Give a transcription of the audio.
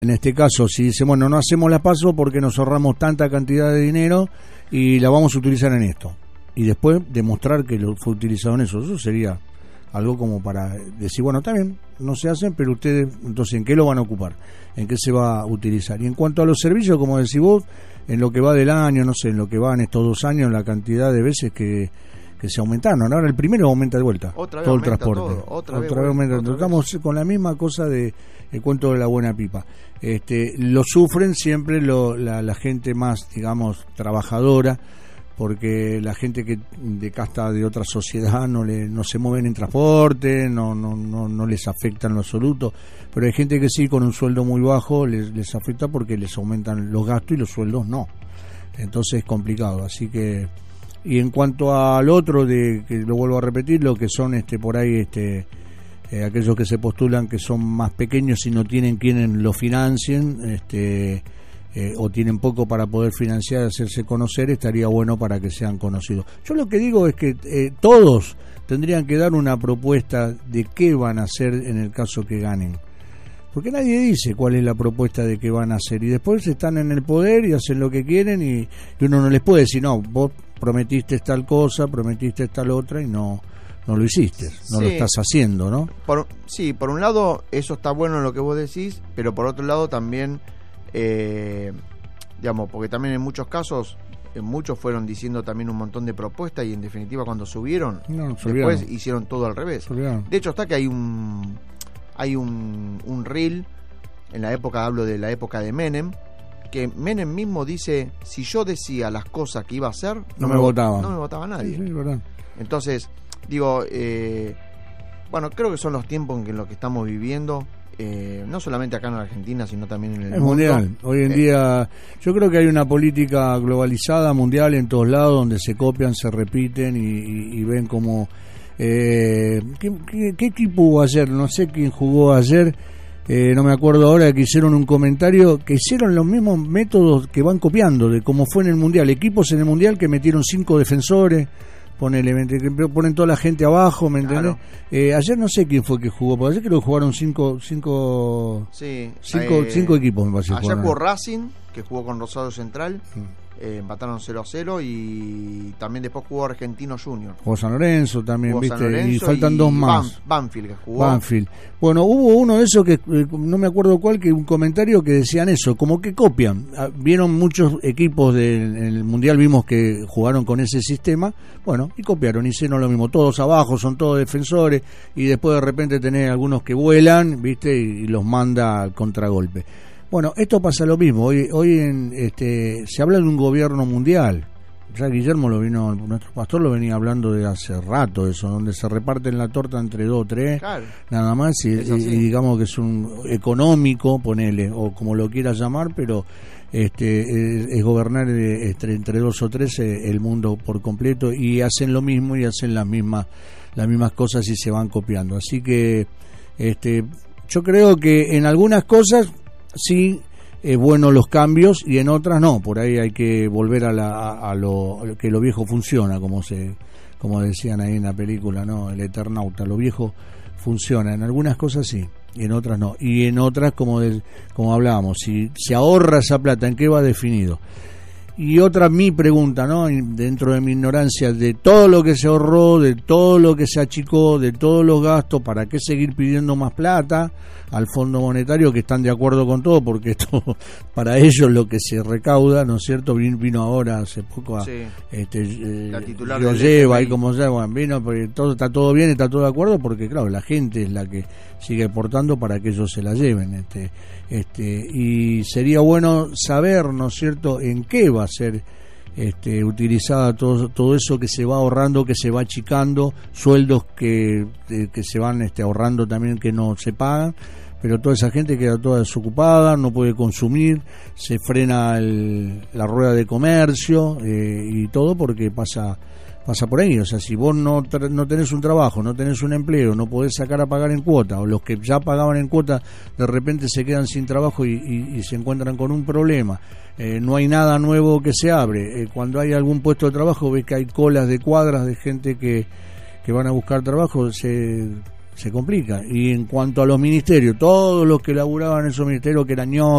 En este caso, si dice, bueno, no hacemos la PASO porque nos ahorramos tanta cantidad de dinero y la vamos a utilizar en esto. Y después demostrar que lo fue utilizado en eso sería algo como para decir, bueno, está bien, no se hacen, pero ustedes, entonces, ¿en qué lo van a ocupar? ¿En qué se va a utilizar? Y en cuanto a los servicios, como decís vos, en lo que va del año, no sé, en lo que va en estos 2 años, la cantidad de veces que se aumentaron. Ahora el primero aumenta de vuelta, todo el transporte. Otra vez aumenta. Estamos con la misma cosa de el cuento de la buena pipa. Lo sufren siempre la gente más, digamos, trabajadora, porque la gente que de casta de otra sociedad no se mueven en transporte, no les afecta en lo absoluto, pero hay gente que sí, con un sueldo muy bajo les afecta porque les aumentan los gastos y los sueldos no. Entonces es complicado, así que. Y en cuanto al otro, que lo vuelvo a repetir, lo que son por ahí aquellos que se postulan que son más pequeños y no tienen quienes lo financien, o tienen poco para poder financiar, hacerse conocer, estaría bueno para que sean conocidos. Yo lo que digo es que todos tendrían que dar una propuesta de qué van a hacer en el caso que ganen. Porque nadie dice cuál es la propuesta de qué van a hacer, y después están en el poder y hacen lo que quieren y uno no les puede decir, no, vos prometiste tal cosa, prometiste tal otra y no lo hiciste, no lo estás haciendo, ¿no? Por un lado eso está bueno en lo que vos decís, pero por otro lado también, digamos, porque también en muchos casos, muchos fueron diciendo también un montón de propuestas y en definitiva cuando subieron, después hicieron todo al revés. De hecho está que hay un reel en la época, hablo de la época de Menem, que Menem mismo dice, si yo decía las cosas que iba a hacer, no me votaba nadie. Sí, verdad. Entonces, digo, bueno, creo que son los tiempos en los que estamos viviendo, no solamente acá en Argentina, sino también en el mundo. Mundial. Hoy en día, yo creo que hay una política globalizada, mundial, en todos lados, donde se copian, se repiten y ven como... ¿qué equipo hubo ayer? No sé quién jugó ayer, no me acuerdo ahora, que hicieron un comentario, que hicieron los mismos métodos que van copiando de cómo fue en el Mundial, equipos en el Mundial que metieron 5 defensores, ponen toda la gente abajo, ¿me entendés? Claro. Ayer no sé quién fue que jugó, porque ayer creo que jugaron 5 equipos, me parece. Ayer jugó Racing, que jugó con Rosario Central, empataron 0-0, y también después jugó Argentino Junior. Jugó San Lorenzo también, jugó ¿viste? San Lorenzo, y faltan 2 más. Banfield que jugó. Banfield. Bueno, hubo uno de esos que no me acuerdo cuál, que un comentario que decían eso, como que copian. Vieron muchos equipos en el Mundial, vimos que jugaron con ese sistema, bueno, y copiaron, hicieron lo mismo, todos abajo, son todos defensores, y después de repente tenés algunos que vuelan, ¿viste? Y los manda al contragolpe. Bueno, esto pasa lo mismo. Hoy se habla de un gobierno mundial. Ya Guillermo nuestro pastor lo venía hablando de hace rato, eso, donde se reparten la torta entre 2 o 3, claro, nada más, y digamos que es un económico, ponele, o como lo quieras llamar, pero es gobernar entre 2 o 3 el mundo por completo, y hacen lo mismo y hacen las mismas cosas y se van copiando. Así que yo creo que en algunas cosas sí es bueno los cambios y en otras no, por ahí hay que volver a lo que lo viejo funciona, como decían ahí en la película, ¿no? El Eternauta, lo viejo funciona, en algunas cosas sí y en otras no, y en otras como hablábamos, si se ahorra esa plata, ¿en qué va definido? Y otra mi pregunta, ¿no? Dentro de mi ignorancia, de todo lo que se ahorró, de todo lo que se achicó, de todos los gastos, ¿para qué seguir pidiendo más plata al Fondo Monetario, que están de acuerdo con todo? Porque esto, para ellos lo que se recauda, ¿no es cierto? Vino ahora hace poco la titular lo lleva ahí como sea, bueno, vino porque está todo bien, está todo de acuerdo, porque claro, la gente es la que sigue aportando para que ellos se la lleven, y sería bueno saber, ¿no es cierto?, en qué va a ser utilizada todo eso que se va ahorrando, que se va achicando, sueldos que se van ahorrando también, que no se pagan, pero toda esa gente queda toda desocupada, no puede consumir, se frena la rueda de comercio, y todo porque pasa por ahí. O sea, si vos no tenés un trabajo, no tenés un empleo, no podés sacar a pagar en cuota, o los que ya pagaban en cuota de repente se quedan sin trabajo y se encuentran con un problema, no hay nada nuevo que se abre, cuando hay algún puesto de trabajo ves que hay colas de cuadras de gente que van a buscar trabajo, se complica. Y en cuanto a los ministerios, todos los que laburaban en esos ministerios, que eran